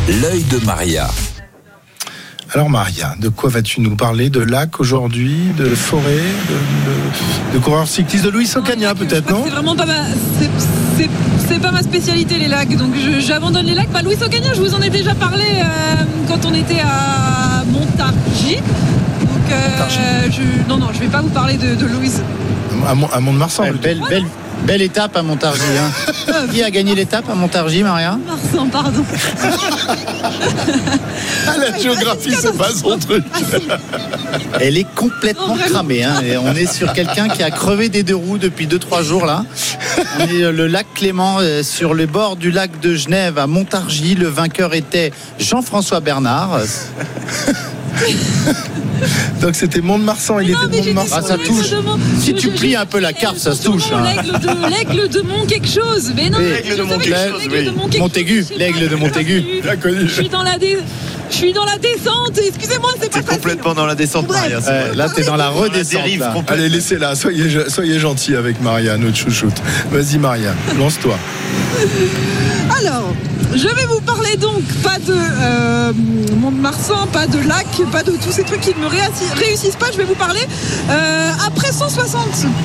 L'œil de Maria. Alors Maria, de quoi vas-tu nous parler? De lac aujourd'hui, de forêt, de coureurs cyclistes, de Luis Ocaña peut-être, non? C'est vraiment pas c'est pas ma spécialité les lacs, donc j'abandonne les lacs. Luis Ocaña, je vous en ai déjà parlé quand on était à Montargis. Donc je vais pas vous parler de Luis. À Mont-de-Marsan. Belle étape à Montargis. Qui a gagné l'étape à Montargis, Maria? Marsan, pardon. La géographie, c'est pas son truc. Elle est complètement cramée. Et on est sur quelqu'un qui a crevé des deux roues depuis 2-3 jours là. On est le lac Clément, sur le bord du lac de Genève à Montargis. Le vainqueur était Jean-François Bernard. Donc c'était Mont-de-Marsan, il était de Mont-de-Marsan. Ah, ça touche. Si tu plies un peu la carte, ça se touche. L'aigle de Mont quelque chose. Mais non, l'aigle de Mont quelque chose. Montaigu, l'aigle de Montaigu. Je suis dans la descente. Excusez-moi, c'est pas facile. T'es complètement dans la descente, Maria. Là, t'es dans la redescente. Allez, laissez-la. Soyez gentils avec Maria, notre chouchoute. Vas-y, Maria, lance-toi. Alors, je vais vous parler donc pas de Mont-de-Marsan, pas de lac, pas de tous ces trucs qui ne me réussissent pas. Je vais vous parler après 160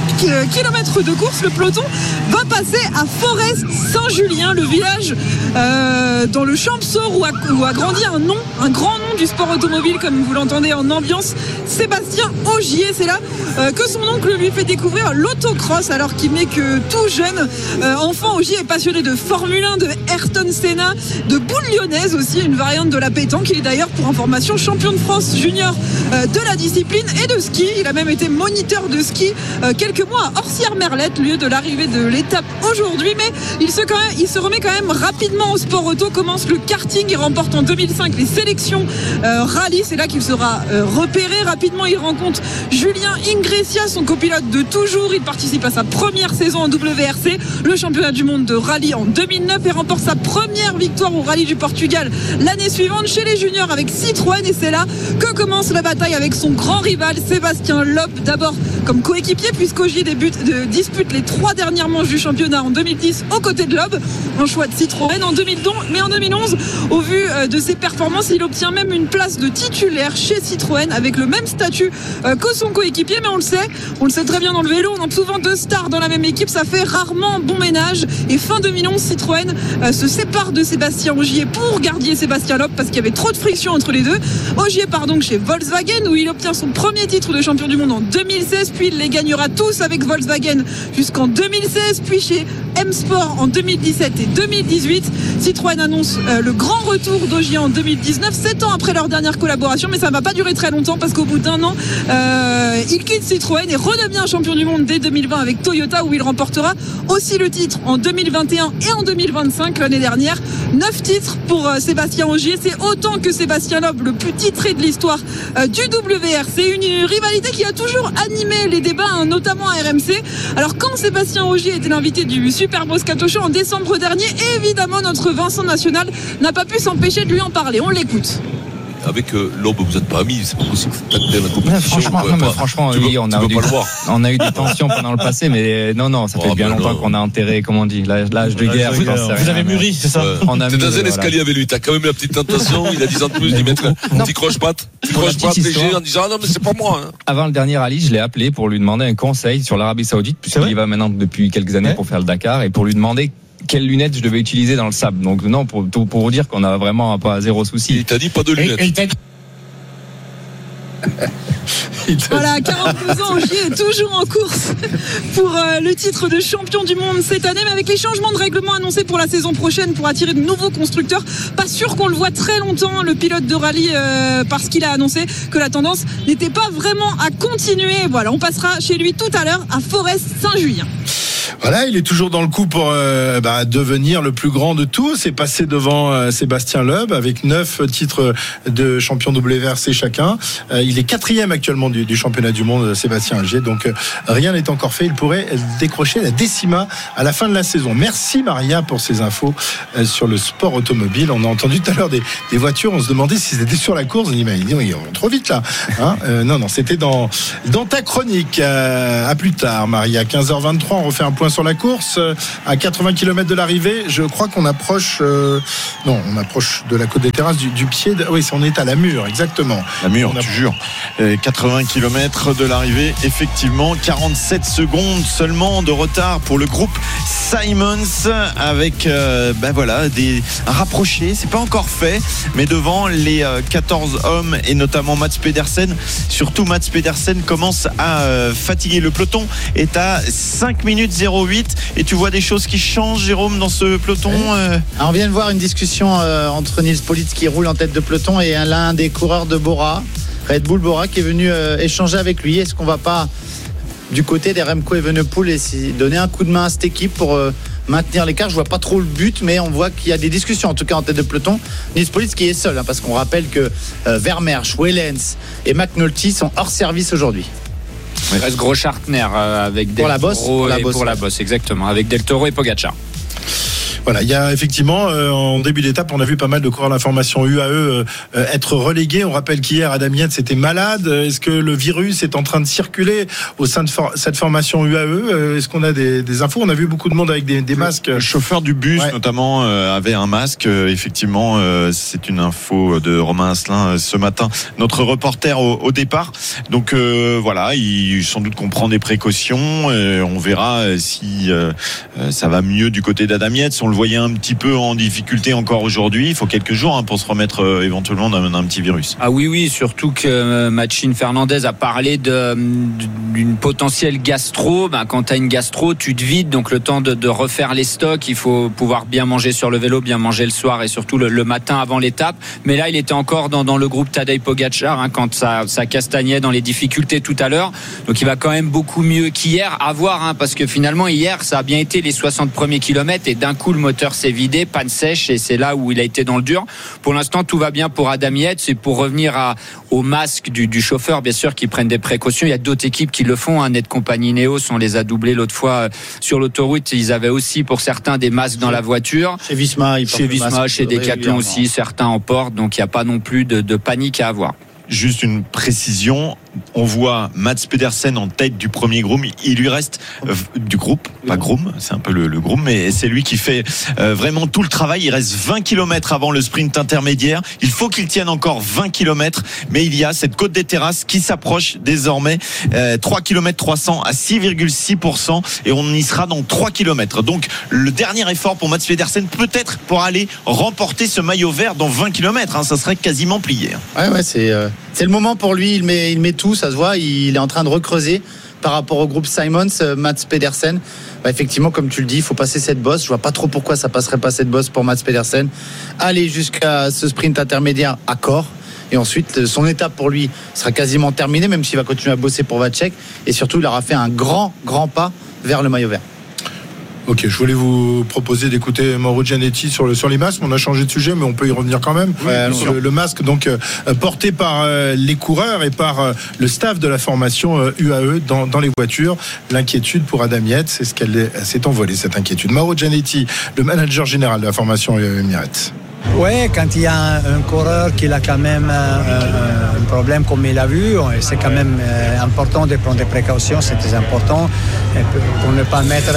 km de course, le peloton va passer à Forest-Saint-Julien, le village dans le Champsaur où a grandi un grand nom du sport automobile, comme vous l'entendez en ambiance, Sébastien Ogier. C'est là que son oncle lui fait découvrir l'autocross alors qu'il n'est que tout jeune. Enfant, Ogier est passionné de Formule 1, de Ayrton Senna, de boule lyonnaise aussi, une variante de la pétanque. Il est d'ailleurs, pour information, champion de France junior de la discipline et de ski. Il a même été moniteur de ski quelques mois à Orsières-Merlette, lieu de l'arrivée de l'étape aujourd'hui. Mais il se remet quand même rapidement au sport auto. Commence le karting, il remporte en 2005 les sélections rallye. C'est là qu'il sera repéré. Rapidement, il rencontre Julien Ingressia, son copilote de toujours. Il participe à sa première saison en WRC, le championnat du monde de rallye en 2009, et remporte sa première victoire au rallye du Portugal l'année suivante chez les juniors avec Citroën. Et c'est là que commence la bataille avec son grand rival Sébastien Loeb, d'abord comme coéquipier puisqu'Ogier dispute les 3 dernières manches du championnat en 2010 aux côtés de Loeb, un choix de Citroën en 2012, mais en 2011 au vu de ses performances, il obtient même une place de titulaire chez Citroën avec le même statut que son coéquipier. Mais on le sait très bien, dans le vélo on a souvent 2 stars dans la même équipe, ça fait rarement bon ménage. Et fin 2011, Citroën se sépare de Sébastien Ogier pour garder Sébastien Loeb parce qu'il y avait trop de friction entre les deux. Ogier part donc chez Volkswagen où il obtient son premier titre de champion du monde en 2016, puis il les gagnera tous avec Volkswagen jusqu'en 2016, puis chez M-Sport en 2017 et 2018. Citroën annonce le grand retour d'Ogier en 2019, 7 ans après leur dernière collaboration, mais ça ne va pas durer très longtemps parce qu'au bout d'1 an, il quitte Citroën et redevient champion du monde dès 2020 avec Toyota où il remportera aussi le titre en 2021 et en 2025 l'année dernière. 9 titres pour Sébastien Ogier, c'est autant que Sébastien Loeb, le plus titré de l'histoire du WRC. Une rivalité qui a toujours animé les débats, notamment à RMC. Alors quand Sébastien Ogier était l'invité du Super Moscato Show en décembre dernier, évidemment notre Vincent National n'a pas pu s'empêcher de lui en parler. On l'écoute. Avec Loeb, vous n'êtes pas amis, c'est pas possible. La compétition, franchement, oui, on a eu des tensions pendant le passé, mais non, ça fait bien longtemps qu'on a enterré, comment on dit, l'âge de guerre. Vous avez mûri, c'est ça? T'es dans un escalier avec lui, t'as quand même la petite tentation, il a 10 ans de plus, d'y mettre un petit croche-patte léger en disant non, mais c'est pas moi. Avant le dernier rallye, je l'ai appelé pour lui demander un conseil sur l'Arabie Saoudite, puisqu'il y va maintenant depuis quelques années pour faire le Dakar, et pour lui demander quelles lunettes je devais utiliser dans le sable. Donc non, pour vous dire qu'on a vraiment pas zéro souci. Il t'a dit pas de lunettes. Voilà, 42 ans, Ogier est toujours en course pour le titre de champion du monde cette année, mais avec les changements de règlement annoncés pour la saison prochaine pour attirer de nouveaux constructeurs, pas sûr qu'on le voit très longtemps, le pilote de rallye, parce qu'il a annoncé que la tendance n'était pas vraiment à continuer. Voilà, on passera chez lui tout à l'heure à Forest-Saint-Julien. Voilà, il est toujours dans le coup pour devenir le plus grand de tous. C'est passé devant Sébastien Loeb avec 9 titres de champion WRC chacun. Il est 4e actuellement du championnat du monde, Sébastien Ogier. Donc rien n'est encore fait. Il pourrait décrocher la décima à la fin de la saison. Merci Maria pour ces infos sur le sport automobile. On a entendu tout à l'heure des voitures. On se demandait si c'était sur la course. On dit mais ils vont trop vite là. Non, c'était dans ta chronique. À plus tard, Maria. 15h23. On refait un point sur la course. À 80 km de l'arrivée, je crois qu'on approche on approche de la côte des Terrasses du pied oui, on est à la Mure, exactement. La Mure, tu jures. 80 km de l'arrivée, effectivement. 47 secondes seulement de retard pour le groupe Simons, avec un rapproché. C'est pas encore fait, mais devant les 14 hommes et notamment Mats Pedersen. Surtout Mats Pedersen commence à fatiguer. Le peloton est à 5 minutes 08 et tu vois des choses qui changent, Jérôme, dans ce peloton. Alors, on vient de voir une discussion entre Nils Politt qui roule en tête de peloton et l'un des coureurs de Bora, Red Bull Bora, qui est venu échanger avec lui. Est-ce qu'on va pas du côté des Remco Evenepoel et donner un coup de main à cette équipe pour maintenir l'écart? Je vois pas trop le but, mais on voit qu'il y a des discussions en tout cas en tête de peloton. Nils Politt qui est seul, parce qu'on rappelle que Vermeersch, Wellens et McNulty sont hors service aujourd'hui. Il reste gros Schartner avec Del Toro pour la bosse, exactement, avec Del Toro et Pogacar. Voilà, il y a effectivement en début d'étape, on a vu pas mal de coureurs d'information UAE être relégués. On rappelle qu'hier Adam Yates était malade. Est-ce que le virus est en train de circuler au sein de cette formation UAE? Est-ce qu'on a des infos? On a vu beaucoup de monde avec des masques. Le chauffeur du bus notamment avait un masque. Effectivement, c'est une info de Romain Asselin ce matin, notre reporter au départ. Donc il sans doute qu'on prend des précautions. On verra si ça va mieux du côté d'Adam Yates. On le voyait un petit peu en difficulté encore aujourd'hui. Il faut quelques jours pour se remettre éventuellement d'un petit virus. Ah oui, surtout que Machine Fernandez a parlé d'une potentielle gastro. Quand tu as une gastro, tu te vides, donc le temps de refaire les stocks, il faut pouvoir bien manger sur le vélo, bien manger le soir et surtout le matin avant l'étape. Mais là, il était encore dans le groupe Tadej Pogacar quand ça castagnait dans les difficultés tout à l'heure. Donc il va quand même beaucoup mieux qu'hier. À voir, parce que finalement hier, ça a bien été les 60 premiers kilomètres et d'un coup le moteur s'est vidé, panne sèche, et c'est là où il a été dans le dur. Pour l'instant, tout va bien pour Adam Yates. Et pour revenir au masque du chauffeur, bien sûr, qui prennent des précautions. Il y a d'autres équipes qui le font. Net Compagnie Ineos, on les a doublés l'autre fois sur l'autoroute. Ils avaient aussi, pour certains, des masques dans la voiture. Chez Visma, chez Decathlon aussi, certains en portent. Donc il n'y a pas non plus de panique à avoir. Juste une précision, on voit Mats Pedersen en tête du premier groom. Il lui reste du groupe, pas groom, c'est un peu le groom, mais c'est lui qui fait vraiment tout le travail. Il reste 20 km avant le sprint intermédiaire. Il faut qu'il tienne encore 20 km, mais il y a cette côte des Terrasses qui s'approche désormais. 3 km 300 à 6,6% et on y sera dans 3 km. Donc le dernier effort pour Mats Pedersen, peut-être pour aller remporter ce maillot vert dans 20 km. Ça serait quasiment plié. Ouais, c'est le moment pour lui. Il met tout, ça se voit. Il est en train de recreuser par rapport au groupe Simons, Mats Pedersen. Effectivement, comme tu le dis, il faut passer cette bosse. Je vois pas trop pourquoi ça passerait pas cette bosse pour Mats Pedersen. Aller jusqu'à ce sprint intermédiaire à corps. Et ensuite, son étape pour lui sera quasiment terminée, même s'il va continuer à bosser pour Vacek. Et surtout, il aura fait un grand pas vers le maillot vert. Ok, je voulais vous proposer d'écouter Mauro Gianetti sur les masques. On a changé de sujet, mais on peut y revenir quand même. Sur le masque, donc porté par les coureurs et par le staff de la formation UAE dans les voitures. L'inquiétude pour Adam Yates, c'est ce qu'elle s'est envolée, cette inquiétude. Mauro Gianetti, le manager général de la formation Emirates. Oui, quand il y a un coureur qui a quand même un problème comme il a vu, c'est quand même important de prendre des précautions, c'est très important pour ne pas mettre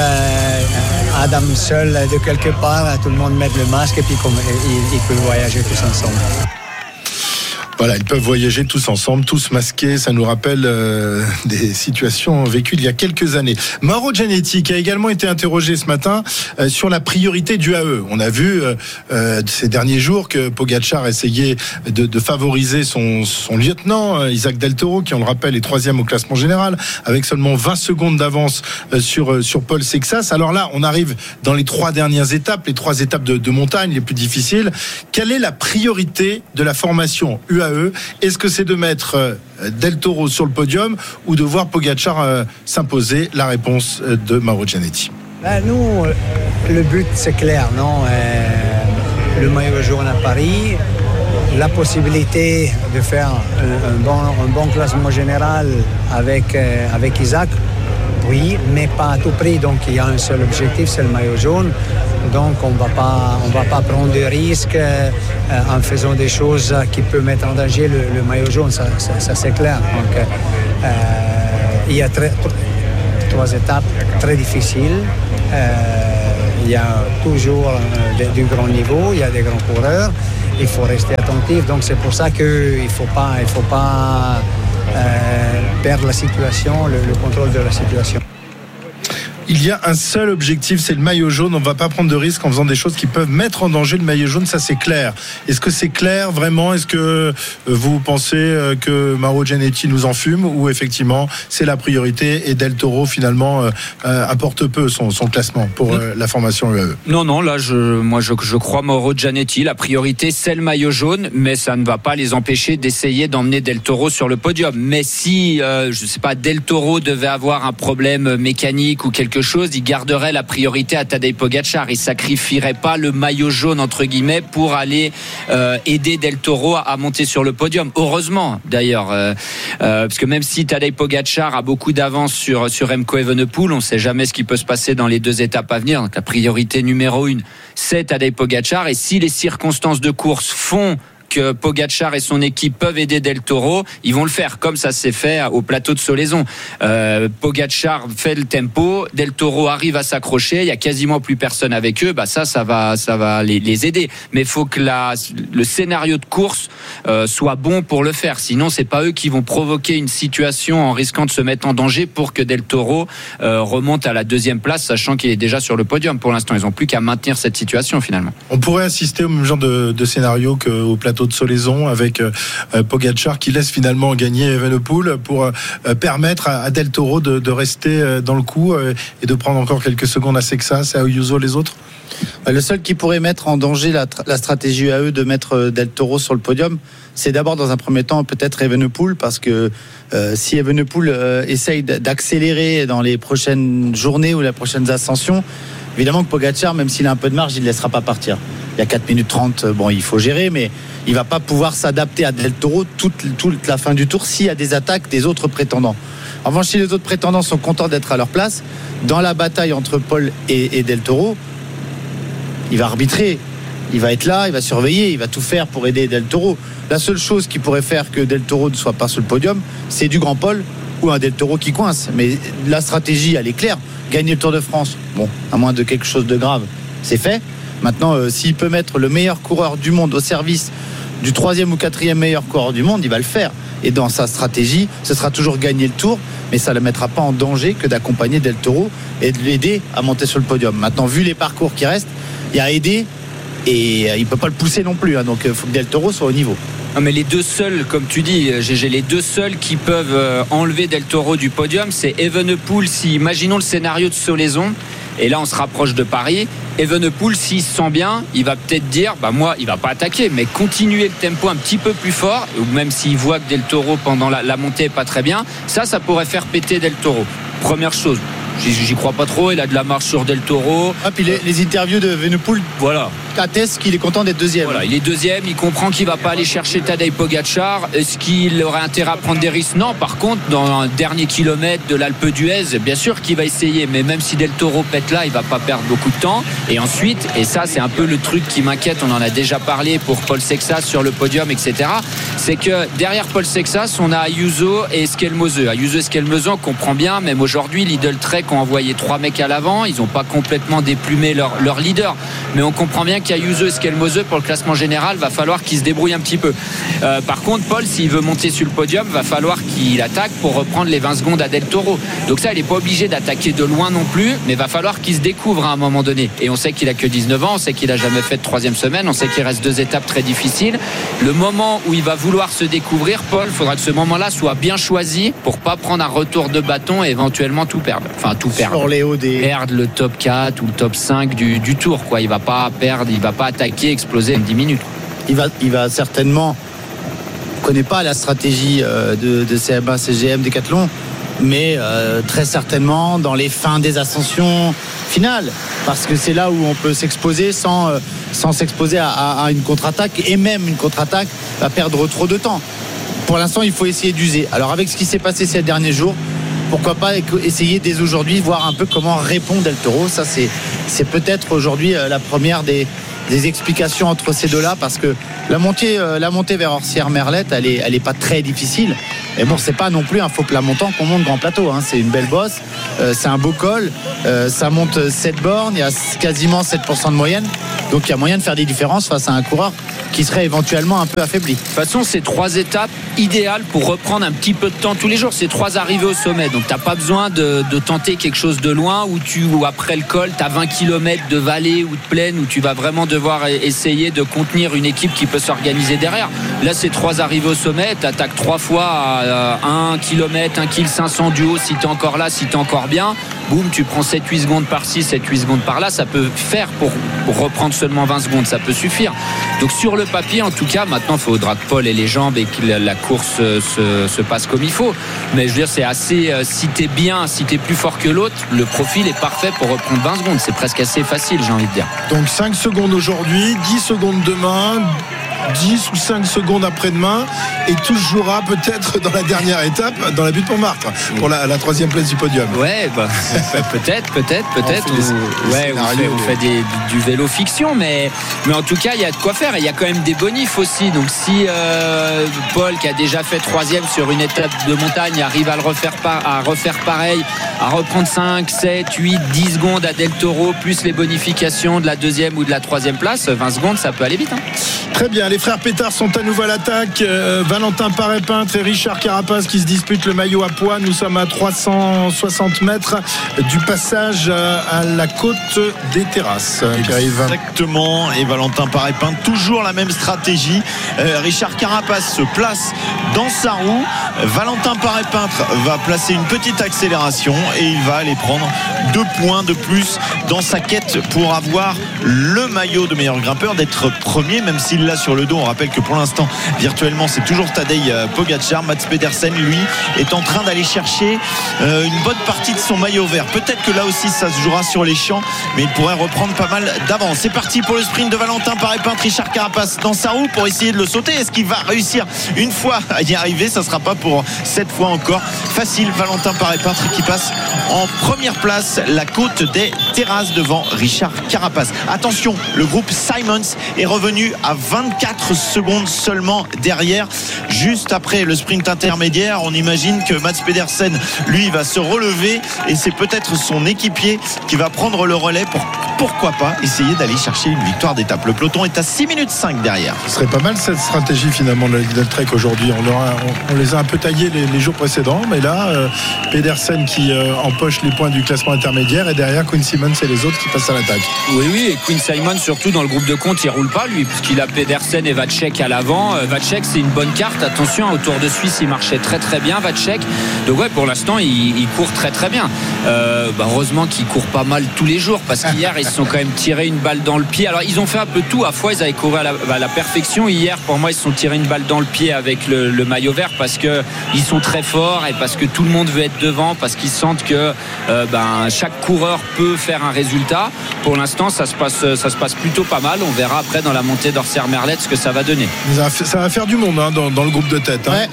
Adam seul de quelque part, tout le monde met le masque et puis ils peuvent voyager tous ensemble. Voilà, ils peuvent voyager tous ensemble, tous masqués. Ça nous rappelle des situations vécues il y a quelques années. Mauro Gianetti, qui a également été interrogé ce matin sur la priorité du AE. On a vu ces derniers jours que Pogacar essayait de favoriser son lieutenant, Isaac Del Toro, qui, on le rappelle, est 3e au classement général, avec seulement 20 secondes d'avance sur Paul Sexas. Alors là, on arrive dans les 3 dernières étapes, les 3 étapes de montagne les plus difficiles. Quelle est la priorité de la formation UAE? Est-ce que c'est de mettre Del Toro sur le podium ou de voir Pogacar s'imposer? La réponse de Mauro Gianetti. Nous, le but c'est clair, non? Le maillot jaune à Paris, la possibilité de faire un bon classement général avec Isaac, oui, mais pas à tout prix. Donc il y a un seul objectif, c'est le maillot jaune. Donc on va pas prendre de risques en faisant des choses qui peuvent mettre en danger le maillot jaune, ça c'est clair. Donc il y a 3 étapes très difficiles il y a toujours du grand niveau, il y a des grands coureurs, il faut rester attentif. Donc c'est pour ça qu'il ne faut pas perdre la situation, le contrôle de la situation. Il y a un seul objectif, c'est le maillot jaune. On ne va pas prendre de risques en faisant des choses qui peuvent mettre en danger le maillot jaune, ça c'est clair. Est-ce que c'est clair vraiment? Est-ce que vous pensez que Mauro Gianetti nous enfume, ou effectivement c'est la priorité et Del Toro finalement apporte peu son classement pour la formation UAE? Non, là je crois Mauro Gianetti. La priorité c'est le maillot jaune, mais ça ne va pas les empêcher d'essayer d'emmener Del Toro sur le podium. Mais si Del Toro devait avoir un problème mécanique ou quelque chose, il garderait la priorité à Tadej Pogačar. Il sacrifierait pas le maillot jaune entre guillemets pour aller aider Del Toro à monter sur le podium. Heureusement d'ailleurs, parce que même si Tadej Pogačar a beaucoup d'avance sur Remco Evenepoel, on ne sait jamais ce qui peut se passer dans les 2 étapes à venir. Donc la priorité numéro 1, c'est Tadej Pogačar, et si les circonstances de course font que Pogačar et son équipe peuvent aider Del Toro, ils vont le faire, comme ça s'est fait au plateau de Solaizon. Pogačar fait le tempo, Del Toro arrive à s'accrocher, il y a quasiment plus personne avec eux, ça va les aider. Mais il faut que le scénario de course soit bon pour le faire, sinon c'est pas eux qui vont provoquer une situation en risquant de se mettre en danger pour que Del Toro remonte à la 2e place, sachant qu'il est déjà sur le podium. Pour l'instant, ils n'ont plus qu'à maintenir cette situation finalement. On pourrait assister au même genre de scénario qu'au plateau de Solaizon avec Pogačar qui laisse finalement gagner Evenepoel pour permettre à Del Toro de rester dans le coup et de prendre encore quelques secondes à Sexas et à Ayuso, les autres. Le seul qui pourrait mettre en danger la stratégie UAE de mettre Del Toro sur le podium, c'est d'abord dans un premier temps peut-être Evenepoel, parce que si Evenepoel essaye d'accélérer dans les prochaines journées ou les prochaines ascensions, évidemment que Pogačar, même s'il a un peu de marge, il ne laissera pas partir. Il y a 4 minutes 30, il faut gérer, mais il ne va pas pouvoir s'adapter à Del Toro toute la fin du tour s'il y a des attaques des autres prétendants. En revanche, si les autres prétendants sont contents d'être à leur place, dans la bataille entre Paul et Del Toro, il va arbitrer, il va être là, il va surveiller, il va tout faire pour aider Del Toro. La seule chose qui pourrait faire que Del Toro ne soit pas sur le podium, c'est du grand Paul ou un Del Toro qui coince. Mais la stratégie, elle est claire. Gagner le Tour de France, à moins de quelque chose de grave, c'est fait. Maintenant, s'il peut mettre le meilleur coureur du monde au service du 3e ou 4e meilleur coureur du monde, il va le faire. Et dans sa stratégie, ce sera toujours gagner le Tour, mais ça ne le mettra pas en danger que d'accompagner Del Toro et de l'aider à monter sur le podium. Maintenant, vu les parcours qui restent, il y a aider et il ne peut pas le pousser non plus. Donc il faut que Del Toro soit au niveau. Non, mais les deux seuls, comme tu dis, GG, les deux seuls qui peuvent enlever Del Toro du podium, c'est Evenepoel. Si, imaginons le scénario de Solaizon, et là on se rapproche de Paris, Evenepoel, s'il se sent bien, il va peut-être dire, moi, il va pas attaquer, mais continuer le tempo un petit peu plus fort, ou même s'il voit que Del Toro pendant la montée est pas très bien, ça pourrait faire péter Del Toro. Première chose. J'y crois pas trop, il a de la marche sur Del Toro. Puis les interviews de Evenepoel attestent qu'il est content d'être 2e. Voilà, il est 2e, il comprend qu'il va pas aller chercher Tadej Pogačar. Est-ce qu'il aurait intérêt à prendre des risques? Non, par contre, dans un dernier kilomètre de l'Alpe d'Huez, bien sûr qu'il va essayer, mais même si Del Toro pète là, il va pas perdre beaucoup de temps. Et ensuite, et ça c'est un peu le truc qui m'inquiète, on en a déjà parlé pour Paul Sexas sur le podium, etc., c'est que derrière Paul Sexas, on a Ayuso et Esquelmose. Ayuso et Esquelmose, on comprend bien, même aujourd'hui, Lidl Trek ont envoyé 3 mecs à l'avant, ils n'ont pas complètement déplumé leur leader, mais on comprend bien qu'Ayuso et Esquelmose, pour le classement général, va falloir qu'ils se débrouillent un petit peu. Par contre, Paul, s'il veut monter sur le podium, va falloir qu'il attaque pour reprendre les 20 secondes à Del Toro. Donc ça, il n'est pas obligé d'attaquer de loin non plus, mais va falloir qu'il se découvre à un moment donné. Et on sait qu'il a que 19 ans, on sait qu'il a jamais fait de 3e semaine, on sait qu'il reste 2 étapes très difficiles. Le moment où il va vouloir se découvrir, Paul, il faudra que ce moment-là soit bien choisi pour pas prendre un retour de bâton et éventuellement tout perdre. Enfin, tout perdre. Perdre le top 4 ou le top 5 du tour, quoi. Il va pas perdre, il va pas attaquer, exploser en 10 minutes. Il va certainement, on ne connaît pas la stratégie de CMA, CGM, Decathlon, mais très certainement dans les fins des ascensions finales, parce que c'est là où on peut s'exposer sans s'exposer à une contre-attaque, et même une contre-attaque va perdre trop de temps. Pour l'instant, il faut essayer d'user. Alors avec ce qui s'est passé ces derniers jours, pourquoi pas essayer dès aujourd'hui voir un peu comment répond Del Toro. Ça c'est peut-être aujourd'hui la première des explications entre ces deux-là, parce que la montée vers Orsières-Merlette, elle est pas très difficile. Mais bon, c'est pas non plus un faux plat montant qu'on monte grand plateau, hein. C'est une belle bosse. c'est un beau col, ça monte 7 bornes, il y a quasiment 7% de moyenne, donc il y a moyen de faire des différences face à un coureur qui serait éventuellement un peu affaibli. De toute façon, c'est 3 étapes idéales pour reprendre un petit peu de temps tous les jours. C'est 3 arrivées au sommet, donc t'as pas besoin de tenter quelque chose de loin où après le col, t'as 20 km de vallée ou de plaine où tu vas vraiment devoir essayer de contenir une équipe qui peut s'organiser derrière. Là, c'est 3 arrivées au sommet, t'attaques 3 fois à 1 km, 1 km 500 du haut si t'es encore là, si t'es encore bien. Boum, tu prends 7-8 secondes par-ci, 7-8 secondes par-là, ça peut faire pour reprendre seulement 20 secondes, ça peut suffire. Donc sur le papier, en tout cas, maintenant il faudra que Paul ait les jambes et que la course se passe comme il faut. Mais je veux dire, c'est assez, si t'es bien, si t'es plus fort que l'autre, le profil est parfait pour reprendre 20 secondes. C'est presque assez facile, j'ai envie de dire. Donc 5 secondes aujourd'hui, 10 secondes demain, 10 ou 5 secondes après-demain, et tout se jouera peut-être dans la dernière étape, dans la butte Montmartre, pour la 3e place du podium. Ouais, bah, peut-être. On fait du vélo fiction, mais en tout cas, il y a de quoi faire. Et il y a quand même des bonifs aussi. Donc si Paul, qui a déjà fait 3e sur une étape de montagne, arrive à refaire pareil, à reprendre 5, 7, 8, 10 secondes à Del Toro, plus les bonifications de la 2e ou de la 3e place, 20 secondes, ça peut aller vite. Très bien, les frères Pétard sont à nouveau à l'attaque. Valentin Paré-Peintre et Richard Carapace qui se disputent le maillot à poids. Nous sommes à 360 mètres du passage à la côte des Terrasses. Exactement, et Valentin Paré-Peintre, toujours la même stratégie. Richard Carapace se place dans sa roue. Valentin Paré-Peintre va placer une petite accélération et il va aller prendre 2 points de plus dans sa quête pour avoir le maillot de meilleur grimpeur, d'être premier, même s'il l'a sur le dos. On rappelle que pour l'instant, virtuellement, c'est toujours Tadej Pogačar. Mats Pedersen, lui, est en train d'aller chercher une bonne partie de son maillot vert. Peut-être que là aussi, ça se jouera sur les champs, mais il pourrait reprendre pas mal d'avance. C'est parti pour le sprint de Valentin Paré-Peintre. Richard Carapace dans sa roue pour essayer de le sauter. Est-ce qu'il va réussir une fois à y arriver? Ça ne sera pas pour cette fois encore facile. Valentin Paré-Peintre qui passe en première place la côte des Terrasses devant Richard Carapace. Attention, le groupe Simons est revenu à 24 secondes seulement derrière, juste après le sprint intermédiaire. On imagine que Mats Pedersen, lui, va se relever et c'est peut-être son équipier qui va prendre le relais pour, pourquoi pas, essayer d'aller chercher une victoire d'étape. Le peloton est à 6 minutes 5 derrière. Ce serait pas mal cette stratégie finalement de la Trek aujourd'hui. On les a un peu taillés les jours précédents, mais là Pedersen qui empoche les points du classement intermédiaire et derrière Quinn Simmons et les autres qui passent à l'attaque. Oui, et Quinn Simmons surtout dans le groupe de compte, il roule pas lui, puisqu'il a Pedersen et Vacek à l'avant. Vacek, c'est une bonne carte, attention, au Tour de Suisse il marchait très très bien Vacek, donc ouais, pour l'instant il court très très bien. Heureusement qu'il court pas mal tous les jours, parce qu'hier ils se sont quand même tiré une balle dans le pied. Alors ils ont fait un peu tout, à fois ils avaient couru à la perfection. Hier pour moi ils se sont tirés une balle dans le pied avec le maillot vert, parce que ils sont très forts et parce que tout le monde veut être devant, parce qu'ils sentent que chaque coureur peut faire un résultat. Pour l'instant ça se passe plutôt pas mal. On verra après dans la montée d'Orser-Merlette ce que ça va donner. Ça va faire du monde dans le groupe de tête. Ouais,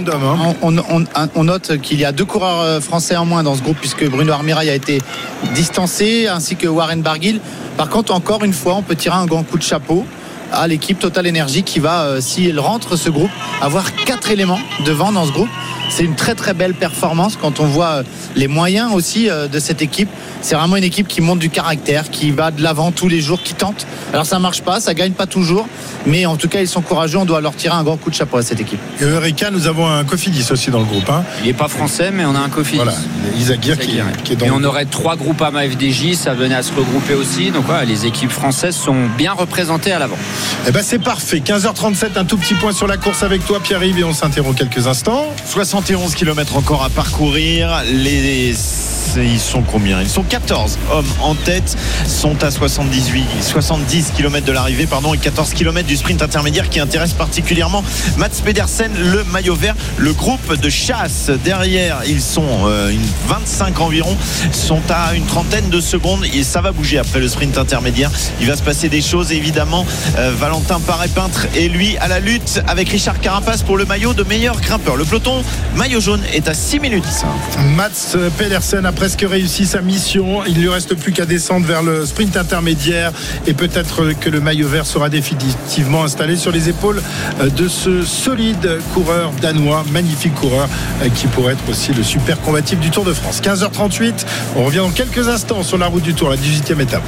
on note qu'il y a 2 coureurs français en moins dans ce groupe, puisque Bruno Armirail a été distancé, ainsi que Warren Barguil. Par contre, encore une fois, on peut tirer un grand coup de chapeau à l'équipe Total Energy qui va, si elle rentre ce groupe, avoir 4 éléments devant dans ce groupe. C'est une très très belle performance quand on voit les moyens aussi de cette équipe. C'est vraiment une équipe qui montre du caractère, qui va de l'avant tous les jours, qui tente. Alors ça marche pas, ça gagne pas toujours, mais en tout cas ils sont courageux. On doit leur tirer un grand coup de chapeau à cette équipe. Et Eureka, nous avons un Cofidis aussi dans le groupe. Il n'est pas français, mais on a un Cofidis. Voilà, Isaac Guir qui est dans. Et on aurait 3 groupes AMA FDJ, ça venait à se regrouper aussi. Donc voilà, les équipes françaises sont bien représentées à l'avant. Eh ben c'est parfait. 15h37, un tout petit point sur la course avec toi, Pierre-Yves, et on s'interrompt quelques instants. 71 km encore à parcourir. Ils sont combien? Ils sont 14 hommes en tête, sont à 70 km de l'arrivée, et 14 km du sprint intermédiaire qui intéresse particulièrement Mats Pedersen, le maillot vert. Le groupe de chasse derrière, ils sont 25 environ, sont à une trentaine de secondes et ça va bouger après le sprint intermédiaire. Il va se passer des choses évidemment. Valentin Paré-Peintre et lui à la lutte avec Richard Carapace pour le maillot de meilleur grimpeur. Le peloton maillot jaune est à 6 minutes. Mats Pedersen après presque réussi sa mission. Il ne lui reste plus qu'à descendre vers le sprint intermédiaire et peut-être que le maillot vert sera définitivement installé sur les épaules de ce solide coureur danois, magnifique coureur qui pourrait être aussi le super combatif du Tour de France. 15h38, on revient dans quelques instants sur la route du Tour, la 18e étape.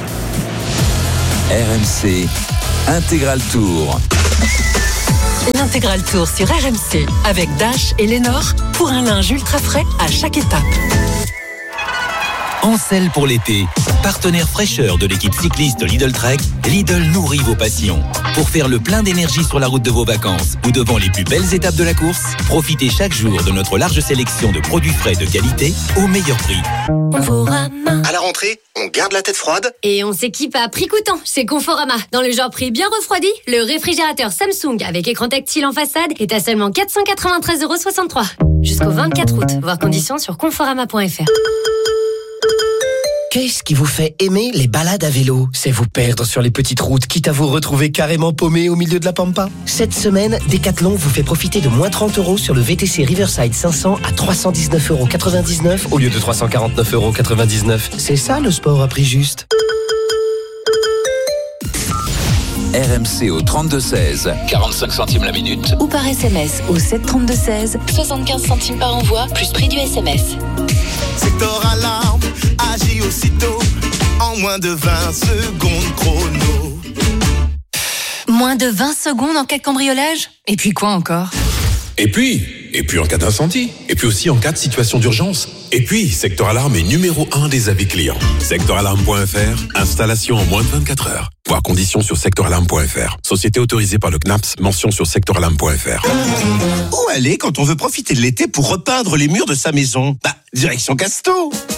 RMC Intégral Tour. L'Intégral Tour sur RMC avec Dash et Lénore pour un linge ultra frais à chaque étape. En selle pour l'été, partenaire fraîcheur de l'équipe cycliste Lidl Trek, Lidl nourrit vos passions. Pour faire le plein d'énergie sur la route de vos vacances ou devant les plus belles étapes de la course, profitez chaque jour de notre large sélection de produits frais de qualité au meilleur prix. Conforama. À la rentrée, on garde la tête froide et on s'équipe à prix coûtant chez Conforama. Dans le genre prix bien refroidi, le réfrigérateur Samsung avec écran tactile en façade est à seulement 493,63 €. Jusqu'au 24 août. Voir conditions sur conforama.fr. Qu'est-ce qui vous fait aimer les balades à vélo? C'est vous perdre sur les petites routes, quitte à vous retrouver carrément paumé au milieu de la pampa. Cette semaine, Decathlon vous fait profiter de moins 30 € sur le VTC Riverside 500 à 319,99 € au lieu de 349,99 €. C'est ça le sport à prix juste. RMC au 32-16, 45 centimes la minute. Ou par SMS au 732-16, 75 centimes par envoi, plus prix du SMS. Secteur Alarme agit aussitôt en moins de 20 secondes chrono. Moins de 20 secondes en cas de cambriolage? Et puis quoi encore? Et puis en cas d'incendie. Et puis aussi en cas de situation d'urgence. Et puis, Secteur Alarme est numéro 1 des avis clients. Secteuralarme.fr, installation en moins de 24 heures. Voir conditions sur secteuralarme.fr. Société autorisée par le CNAPS, mention sur secteuralarme.fr. Où aller quand on veut profiter de l'été pour repeindre les murs de sa maison? Direction Casto.